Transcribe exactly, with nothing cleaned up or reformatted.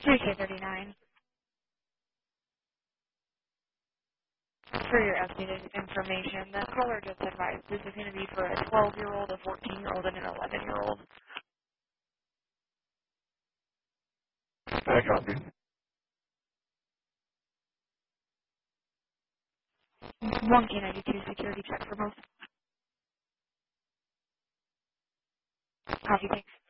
three K thirty-nine. For your updated information, the caller just advised this is going to be for a twelve-year-old, a fourteen-year-old, and an eleven-year-old. I copy. one K ninety-two security check for both. Copy, thanks.